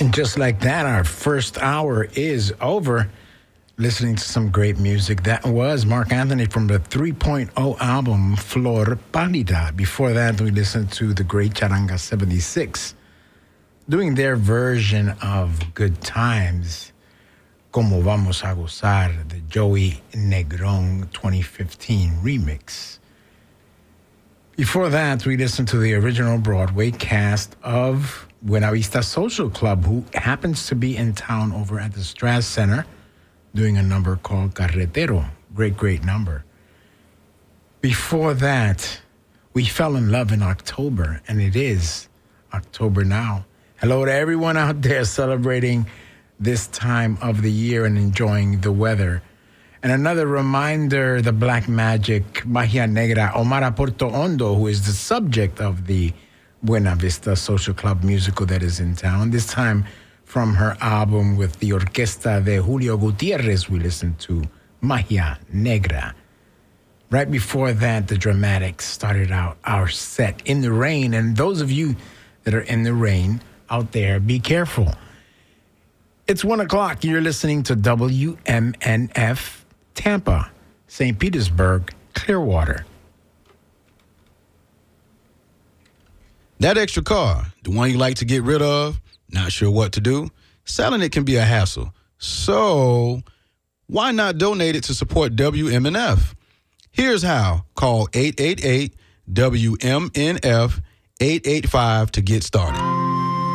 And just like that, our first hour is over. Listening to some great music. That was Mark Anthony from the 3.0 album, Flor Pálida. Before that, we listened to the great Charanga 76, doing their version of Good Times, Como Vamos a Gozar, the Joey Negron 2015 remix. Before that, we listened to the original Broadway cast of Buena Vista Social Club, who happens to be in town over at the Strass Center, doing a number called Carretero. Great, great number. Before that, we fell in love in October, and it is October now. Hello to everyone out there celebrating this time of the year and enjoying the weather. And another reminder, the Black Magic, Magia Negra, Omar Porto Hondo, who is the subject of the Buena Vista Social Club musical that is in town. This time, from her album with the Orquesta de Julio Gutierrez, we listened to Magia Negra. Right before that, the Dramatics started out our set in the rain. And those of you that are in the rain out there, be careful. It's 1 o'clock. You're listening to WMNF Tampa, St. Petersburg, Clearwater. That extra car, the one you like to get rid of, not sure what to do? Selling it can be a hassle. So why not donate it to support WMNF? Here's how. Call 888-WMNF-885 to get started.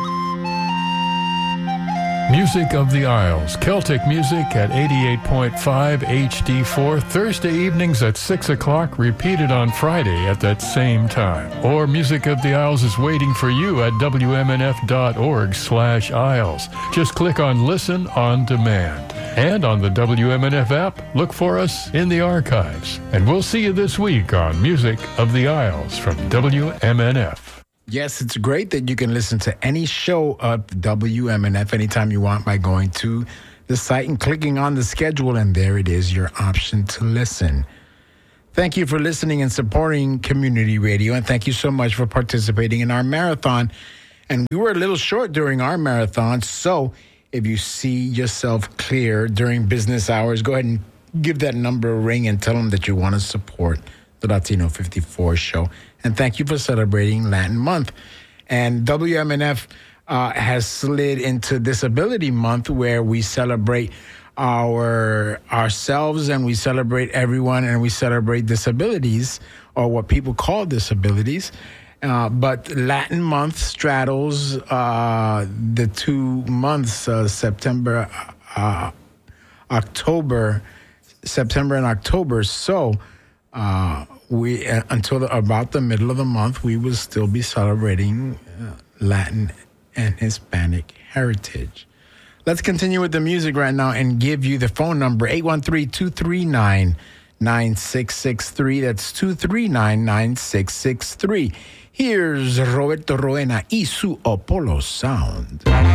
Music of the Isles, Celtic music at 88.5 HD4, Thursday evenings at 6 o'clock, repeated on Friday at that same time. Or Music of the Isles is waiting for you at WMNF.org/Isles. Just click on Listen on Demand. And on the WMNF app, look for us in the archives. And we'll see you this week on Music of the Isles from WMNF. Yes, it's great that you can listen to any show of WMNF anytime you want by going to the site and clicking on the schedule, and there it is, your option to listen. Thank you for listening and supporting community radio, and thank you so much for participating in our marathon. And we were a little short during our marathon, so if you see yourself clear during business hours, go ahead and give that number a ring and tell them that you want to support the Latino 54 show. And thank you for celebrating Latin Month. And WMNF has slid into Disability Month, where we celebrate ourselves and we celebrate everyone and we celebrate disabilities, or what people call disabilities. But Latin Month straddles the 2 months, September and October. So we until about the middle of the month, we will still be celebrating Latin and Hispanic heritage. Let's continue with the music right now and give you the phone number, 813-239-9663. That's 239-9663. Here's Roberto Roena y su Apollo Sound.